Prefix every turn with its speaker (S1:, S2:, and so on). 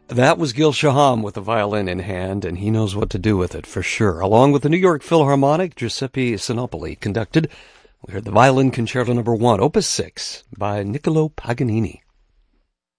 S1: That was Gil Shaham with the violin in hand, and he knows what to do with it for sure. Along with the New York Philharmonic, Giuseppe Sinopoli conducted. We heard the Violin Concerto No. 1, Opus 6, by Niccolo Paganini.